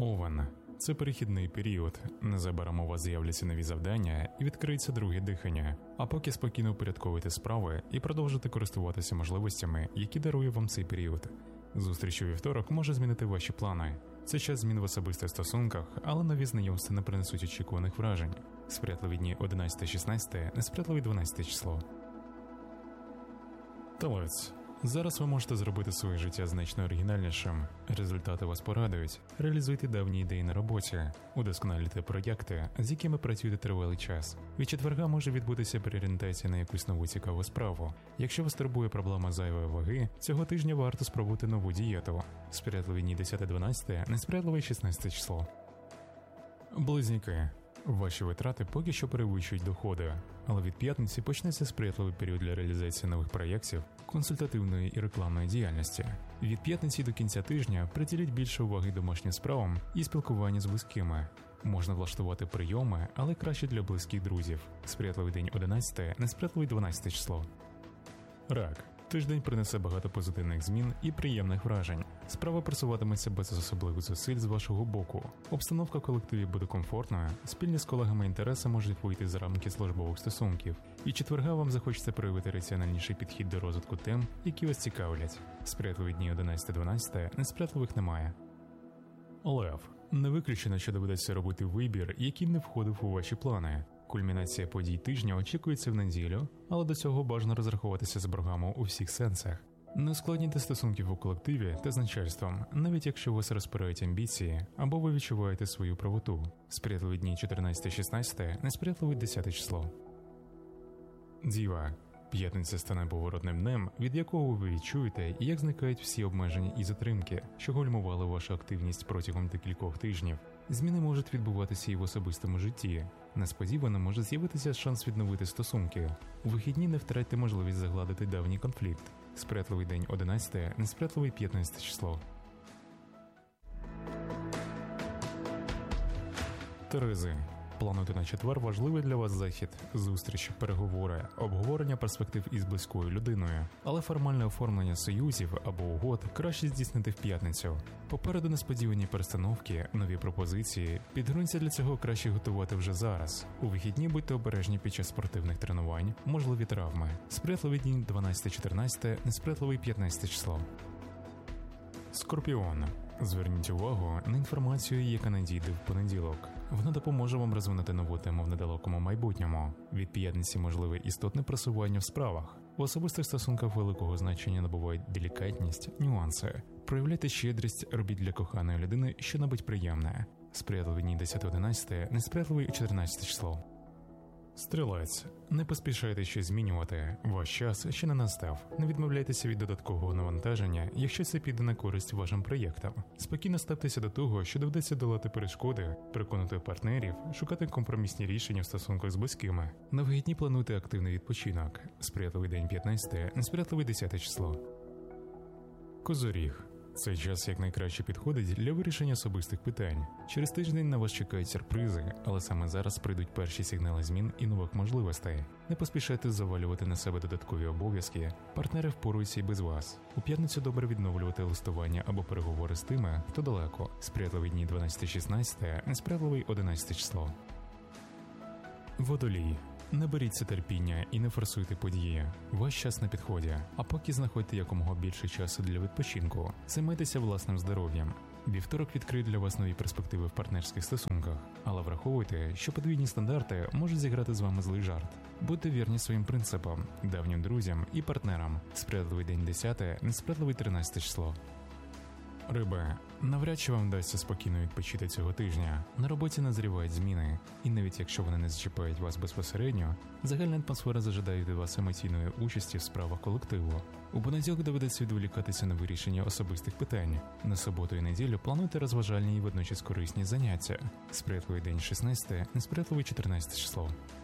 Овен – це перехідний період. Незабаром у вас з'являться нові завдання і відкриється друге дихання. А поки спокійно упорядковуйте справи і продовжуйте користуватися можливостями, які дарує вам цей період. Зустріч у вівторок може змінити ваші плани. Це час змін в особистих стосунках, але нові знайомства не принесуть очікуваних вражень. Сприятливі дні 11-16, несприятливі 12 число. Телець. Зараз ви можете зробити своє життя значно оригінальнішим. Результати вас порадують. Реалізуйте давні ідеї на роботі. Удосконалюйте проєкти, з якими працюєте тривалий час. Від четверга може відбутися переорієнтація на якусь нову цікаву справу. Якщо вас турбує проблема зайвої ваги, цього тижня варто спробувати нову дієту. Сприятливі дні 10-12, несприятливе 16 число. Близнюки. Ваші витрати поки що перевищують доходи, але від п'ятниці почнеться сприятливий період для реалізації нових проєктів, консультативної і рекламної діяльності. Від п'ятниці до кінця тижня приділіть більше уваги домашнім справам і спілкуванню з близькими. Можна влаштувати прийоми, але краще для близьких друзів. Сприятливий день 11, несприятливий 12 число. Рак. Тиждень принесе багато позитивних змін і приємних вражень. Справа просуватиметься без особливих зусиль з вашого боку. Обстановка в колективі буде комфортною, спільні з колегами інтереси можуть вийти за рамки службових стосунків. І четверга вам захочеться проявити раціональніший підхід до розвитку тем, які вас цікавлять. Сприятливі дні 11-12, несприятливих немає. Лев. Не виключено, що доведеться робити вибір, який не входив у ваші плани. Кульмінація подій тижня очікується в неділю, але до цього бажано розрахуватися з боргами у всіх сенсах. Не ускладнюйте стосунків у колективі та з начальством, навіть якщо вас розпирають амбіції або ви відчуваєте свою правоту. Сприятливі дні 14-16, несприятливі 10 число. Діва. П'ятниця стане поворотним днем, від якого ви відчуєте, як зникають всі обмеження і затримки, що гальмували вашу активність протягом декількох тижнів. Зміни можуть відбуватися і в особистому житті. Несподівано може з'явитися шанс відновити стосунки. У вихідні не втратьте можливість загладити давній конфлікт. Сприятливий день 11, несприятливий 15 число. Терези. Плануйте на четвер важливий для вас захід, зустріч, переговори, обговорення перспектив із близькою людиною. Але формальне оформлення союзів або угод краще здійснити в п'ятницю. Попереду несподівані перестановки, нові пропозиції. Підґрунтя для цього краще готувати вже зараз. У вихідні будьте обережні під час спортивних тренувань, можливі травми. Сприятливий день 12-14, несприятливий 15 число. Скорпіон. Зверніть увагу на інформацію, яка надійде в понеділок. Вона допоможе вам розвинути нову тему в недалекому майбутньому. Від п'ятниці можливе істотне просування в справах. В особистих стосунках великого значення набувають делікатність, нюанси. Проявляйте щедрість, робіть для коханої людини що-небудь приємне. Сприятливі дні 10-11, несприятливий 14 число. Стрілець. Не поспішайте щось змінювати. Ваш час ще не настав. Не відмовляйтеся від додаткового навантаження, якщо це піде на користь вашим проєктам. Спокійно ставтеся до того, що доведеться долати перешкоди, переконати партнерів, шукати компромісні рішення в стосунках з близькими. На вихідні плануйте активний відпочинок. Сприятливий день 15, несприятливий 10 число. Козоріг. Цей час якнайкраще підходить для вирішення особистих питань. Через тиждень на вас чекають сюрпризи, але саме зараз прийдуть перші сигнали змін і нових можливостей. Не поспішайте завалювати на себе додаткові обов'язки, партнери впоруються і без вас. У п'ятницю добре відновлювати листування або переговори з тими, хто далеко. Сприятливі дні 12-16, несприятливий 11 число. Водолій. Не беріться терпіння і не форсуйте події. Ваш час на підході. А поки знаходьте якомога більше часу для відпочинку. Займайтеся власним здоров'ям. Вівторок відкриє для вас нові перспективи в партнерських стосунках. Але враховуйте, що подвійні стандарти можуть зіграти з вами злий жарт. Будьте вірні своїм принципам, давнім друзям і партнерам. Сприятливий день 10, несприятливий 13 число. Риби. Навряд чи вам вдасться спокійно відпочити цього тижня. На роботі назрівають зміни, і навіть якщо вони не зачіпають вас безпосередньо, загальна атмосфера зажадає від вас емоційної участі в справах колективу. У понеділок доведеться відволікатися на вирішення особистих питань. На суботу і неділю плануйте розважальні і водночас корисні заняття. Сприятливий день 16, несприятливий 14 число.